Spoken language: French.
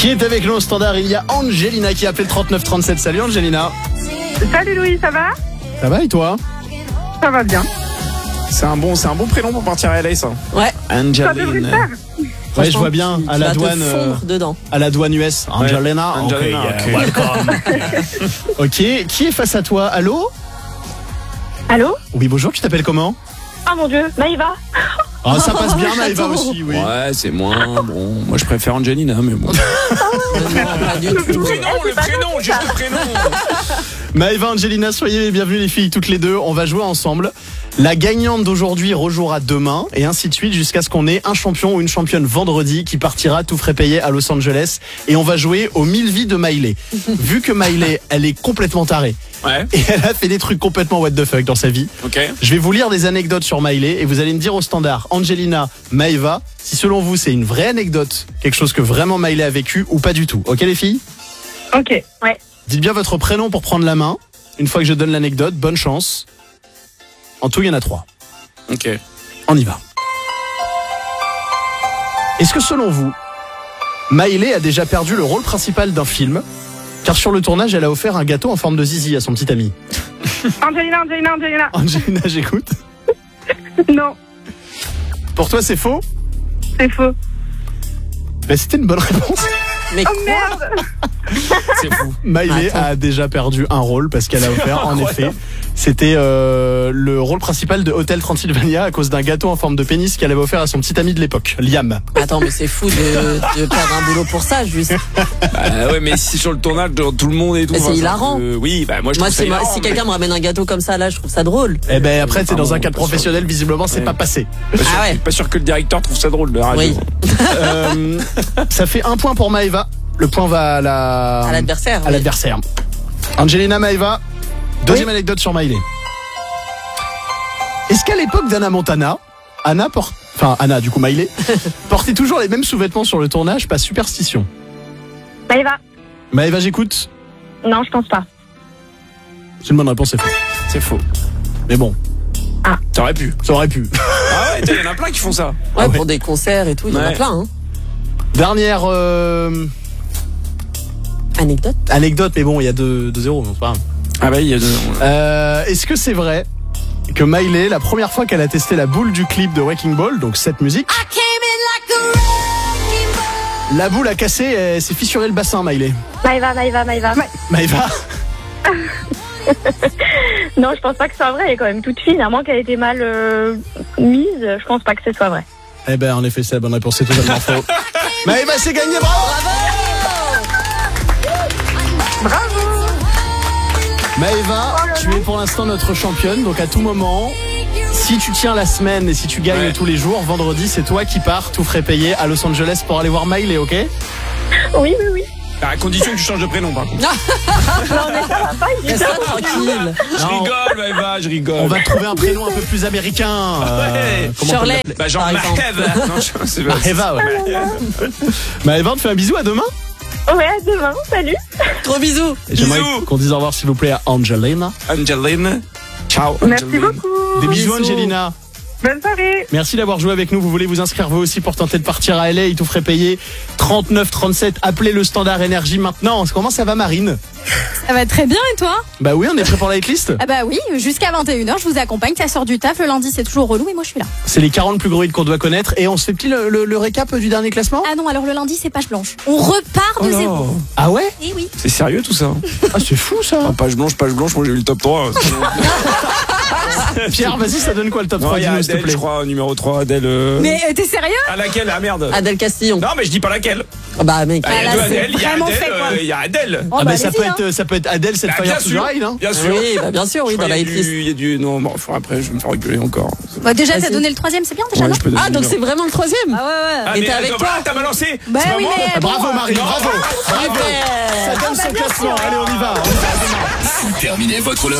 Qui est avec nous au standard? Il y a Angelina qui a appelé le 3937. Salut Angelina. Salut Louis, ça va? Ça va et toi? Ça va bien. C'est un bon prénom pour partir à LA, ça. Ouais. Ça devrait le Angelina. faire. Ouais, je vois bien à la douane. Tu vas te fondre dedans. À la douane US. Angelina. Angelina, Ok, ok. welcome. Ok, qui est face à toi? Allô? Allô? Oui, bonjour, tu t'appelles comment? Ah mon Dieu, Maïva. Ah, ça passe bien, Maëva Château. aussi, oui. Ouais, c'est moins bon. Moi, je préfère Angelina, mais bon. Non, pas du tout. Juste le prénom. Maëva, Angelina, soyez les bienvenues les filles, toutes les deux. On va jouer ensemble. La gagnante d'aujourd'hui rejouera demain et ainsi de suite jusqu'à ce qu'on ait un champion ou une championne vendredi qui partira tout frais payé à Los Angeles. Et on va jouer aux 1000 vies de Miley. Vu que Miley, elle est complètement tarée. Ouais, Et elle a fait des trucs complètement what the fuck dans sa vie. ok. Je vais vous lire des anecdotes sur Miley et vous allez me dire au standard, Angelina, Maëva, si selon vous c'est une vraie anecdote, quelque chose que vraiment Miley a vécu ou pas du tout. Ok les filles? Ok, ouais. Dites bien votre prénom pour prendre la main. Une fois que je donne l'anecdote, bonne chance. En tout, il y en a 3. Ok. On y va. Est-ce que selon vous, Miley a déjà perdu le rôle principal d'un film? Car sur le tournage, elle a offert un gâteau en forme de zizi à son petit ami. Angelina. Angelina, j'écoute. Non, Pour toi, c'est faux? c'est faux. Ben, c'était une bonne réponse. Mais Oh quoi? merde. C'est fou. Miley Attends. a déjà perdu un rôle parce qu'elle a offert, en effet, c'était le rôle principal de Hotel Transylvania à cause d'un gâteau en forme de pénis qu'elle avait offert à son petit ami de l'époque, Liam. Attends, mais c'est fou de perdre un boulot pour ça, juste. Ouais, mais si sur le tournage, genre, tout le monde et tout. Mais c'est enfin, hilarant. Oui, bah moi je Moi, trouve ça hilarant, si mais quelqu'un me ramène un gâteau comme ça, là, je trouve ça drôle. Eh ben après, c'est dans un Pardon, cadre pas sûr. professionnel, visiblement, c'est Ouais. pas passé. Ah ouais. Pas sûr que le directeur trouve ça drôle de la radio. Oui. Ça fait un point pour Maëva. Le point va à l'adversaire. À oui. l'adversaire. Angelina, Maëva. Deuxième anecdote sur Miley. Est-ce qu'à l'époque d'Anna Montana, Anna, du coup Miley, portait toujours les mêmes sous-vêtements sur le tournage, pas superstition? Maïva. Maëva, j'écoute. Non, je pense pas. C'est une bonne réponse, c'est faux. C'est faux. Mais bon, T'aurais pu. ça aurait pu. Ah ouais, il y en a plein qui font ça. Ouais, Ah ouais. pour des concerts et tout, il y en a Ouais. plein, hein. Dernière Anecdote. anecdote, mais bon, il y a 2-0, donc c'est pas grave. Ah bah il y a deux. Est-ce que c'est vrai que Miley, la première fois qu'elle a testé la boule du clip de Wrecking Ball, donc cette musique, la boule a cassé et elle s'est fissuré le bassin, Miley? Maïva. Maëva. Non, je pense pas que ce soit vrai. Elle est quand même toute fine. À moins qu'elle ait été mal mise, je pense pas que ce soit vrai. Eh ben, en effet, c'est la bonne réponse, c'est totalement faux. Maëva, c'est gagné, bravo! Maëva, tu es pour l'instant notre championne, donc à tout moment, si tu tiens la semaine et si tu gagnes Ouais. tous les jours, vendredi, c'est toi qui pars, tout frais payé, à Los Angeles pour aller voir Miley, ok? Oui. À condition que tu changes de prénom, par contre. Reste tranquille. Je rigole, Maëva, je rigole. On va trouver un prénom un peu plus américain. Ouais. Comment on peut Shirley. l'appeler? Bah genre Par exemple. Maëva. Non, c'est pas. Maëva, ouais. Maëva, on te fait un bisou, à demain. Ouais, à demain. Salut. Gros bisous. Et j'aimerais Bisous. qu'on dise au revoir, s'il vous plaît, à Angelina. Angelina. Ciao. Merci Angelina. beaucoup. Des bisous, Bisous. Angelina. Bonne soirée. Merci d'avoir joué avec nous. Vous voulez vous inscrire vous aussi pour tenter de partir à LA, il tout ferait payer 3937. Appelez le standard énergie maintenant. Comment ça va, Marine? Ça va très bien et toi? Bah oui, on est prêt pour la hitlist. Ah bah oui, jusqu'à 21h, je vous accompagne, ça sort du taf, le lundi c'est toujours relou, mais moi je suis là. C'est les 40 plus gros hits qu'on doit connaître. Et on se fait petit le récap du dernier classement? Ah non, alors le lundi c'est page blanche. On repart de zéro. Ah ouais? Eh oui. C'est sérieux tout ça? Ah, c'est fou ça. Ah, page blanche, moi j'ai eu le top 3. Pierre, vas-y, ça donne quoi le top 3? Non, il y a Dis-nous, s'il te Adèle, plaît. je crois, numéro 3, Adèle. Mais t'es sérieux? À laquelle? Ah merde. Adèle Castillon. Non, mais je dis pas laquelle. Ah bah mec. Ah, il y a là, deux c'est Adèle, il y a vraiment Adèle, fait, quoi. il y a Adèle. Oh, Ah bah ça allez-y, peut hein. être, ça peut être Adèle, cette Bah, Fire bien to the sûr, Rain, hein. bien sûr. Oui, bah bien sûr, oui, Je crois dans la qu'il y a hitlist. il y a du. Non, bon, après, je vais me faire regueuler encore. Bah déjà t'as Vas-y. donné le troisième, c'est bien déjà, Ouais, non? je peux donner Ah le donc numéro. c'est vraiment le troisième. Ah ouais. Ah, Et mais t'es avec attends, toi. ah, t'as balancé. Bah C'est oui, pas moi. mais Ah, bravo Marine, bravo. Super. Ça donne ce classement. Allez, on y va. Terminez votre lunch